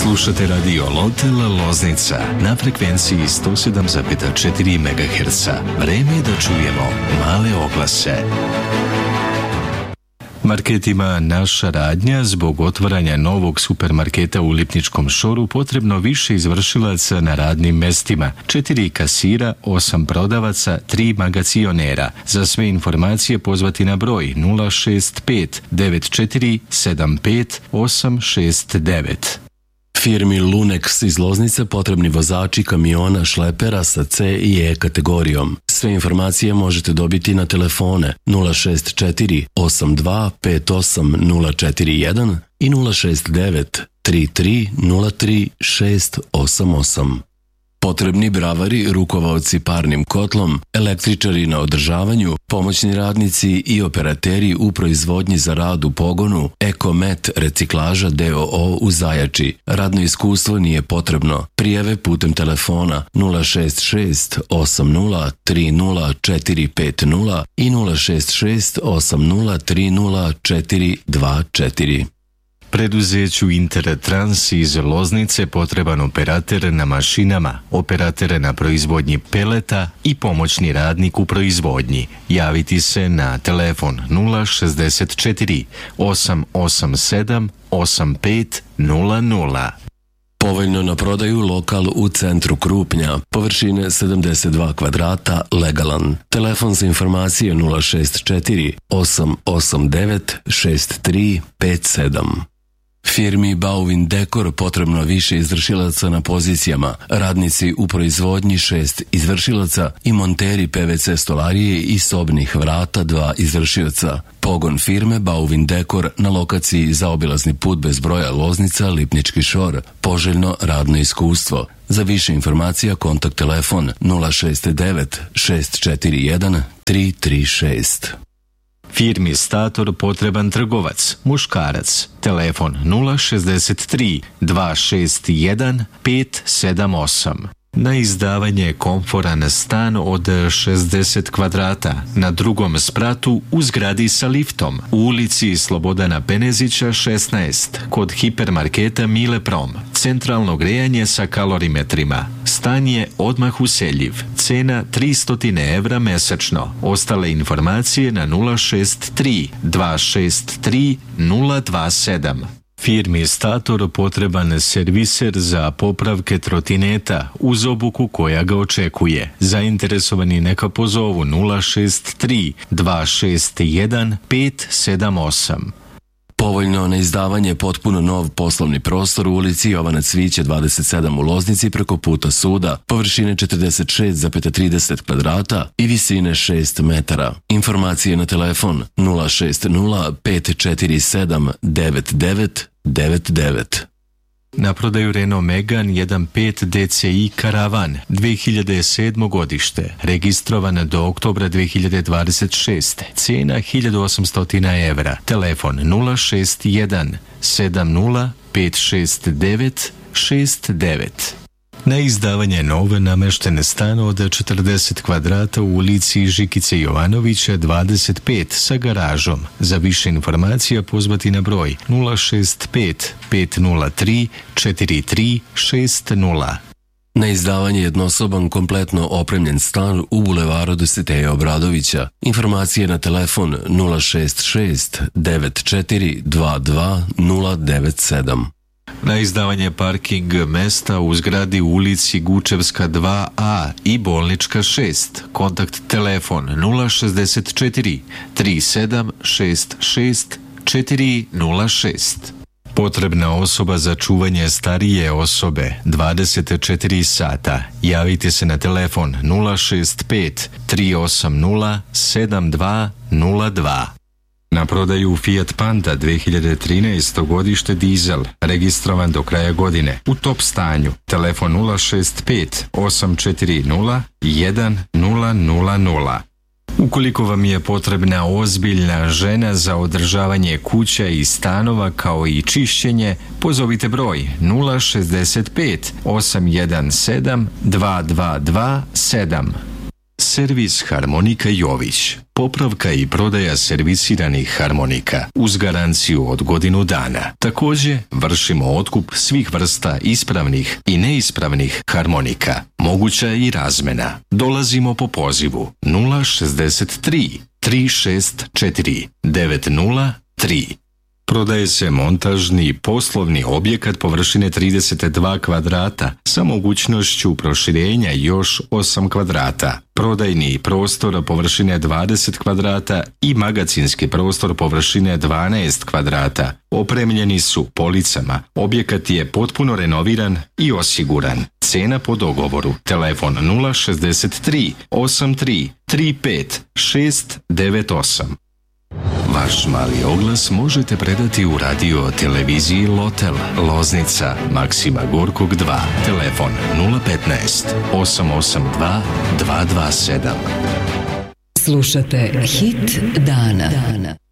Slušate radio Lotel Loznica na frekvenciji 107,4 MHz. Vreme je da čujemo male oglase. Marketima Naša radnja zbog otvaranja novog supermarketa u Lipničkom Šoru potrebno više izvršilaca na radnim mestima, 4 kasira, 8 prodavaca, 3 magacionera. Za sve informacije pozvati na broj 065 94 75 869. Firmi Lunex iz Loznice potrebni vozači kamiona šlepera sa C i E kategorijom. Sve informacije možete dobiti na telefone 064 82 58 041 i 069 33 03 688. Potrebni bravari, rukovaoci parnim kotlom, električari na održavanju, pomoćni radnici i operateri u proizvodnji za rad u pogonu, Ekomet reciklaža DOO u Zajači. Radno iskustvo nije potrebno. Prijave putem telefona 066 80 30 450 i 066 80 30 424. Preduzeću Intertrans iz Loznice potreban operater na mašinama, operater na proizvodnji peleta i pomoćni radnik u proizvodnji. Javiti se na telefon 064 887 8500. Povoljno na prodaju lokal u centru Krupnja, površine 72 kvadrata, legalan. Telefon za informacije 064 889 6357. Firmi Bauvin Dekor potrebno više izvršilaca na pozicijama, radnici u proizvodnji 6 izvršilaca i monteri PVC stolarije i sobnih vrata 2 izvršioca. Pogon firme Bauvin Dekor na lokaciji Zaobilazni put bez broja Loznica, Lipnički Šor. Poželjno radno iskustvo. Za više informacija kontakt telefon 069 641 336. Firmi Stator potreban trgovac, muškarac, telefon 063 261 578. Na izdavanje komforan stan od 60 kvadrata na drugom spratu u zgradi sa liftom u ulici Slobodana Penezića 16 kod hipermarketa Mile Prom. Centralno grejanje sa kalorimetrima. Stan je odmah useljiv. Cena 300 evra mesečno. Ostale informacije na 063 263 027. Firmi Stator potreban serviser za popravke trotineta uz obuku koja ga očekuje. Zainteresovani neka pozovu 063 261 578. Povoljno na izdavanje potpuno nov poslovni prostor u ulici Jovana Cvića 27 u Loznici preko puta suda, površine 46,30 kvadrata i visine 6 metara. Informacije na telefon 060 547 9999. Na prodaju Renault Megane 1.5 DCI Karavan 2007. godište, registrovan do oktobra 2026. Cena 1800 evra. Telefon 061 70 569 69. Na izdavanje nove nameštene stan od 40 kvadrata u ulici Žikice Jovanovića 25 sa garažom. Za više informacija pozvati na broj 065 503 4360. Na izdavanje jednosoban kompletno opremljen stan u bulevaru Dositeja Obradovića. Informacije na telefon 066 94 22 097. Na izdavanje parking mesta u zgradi u ulici Gučevska 2A i Bolnička 6. Kontakt telefon 064 3766 406. Potrebna osoba za čuvanje starije osobe 24 sata. Javite se na telefon 065 380 7202. Na prodaju Fiat Panda 2013. godište dizel, registrovan do kraja godine, u top stanju. Telefon 065 840 1000. Ukoliko vam je potrebna ozbiljna žena za održavanje kuća i stanova kao i čišćenje, pozovite broj 065 817 2227. Servis Harmonika Jović. Popravka i prodaja servisiranih harmonika uz garanciju od godinu dana. Također vršimo otkup svih vrsta ispravnih i neispravnih harmonika. Moguća je i razmena. Dolazimo po pozivu 063 364 903. Prodaje se montažni poslovni objekat površine 32 kvadrata sa mogućnošću proširenja još 8 kvadrata. Prodajni prostor površine 20 kvadrata i magacinski prostor površine 12 kvadrata. Opremljeni su policama. Objekat je potpuno renoviran i osiguran. Cena po dogovoru. Telefon 063 83 35 698. Vaš mali oglas možete predati u radio televiziji Lotel, Loznica, Maksima Gorkog 2, telefon 015 882 227. Slušate Hit dana.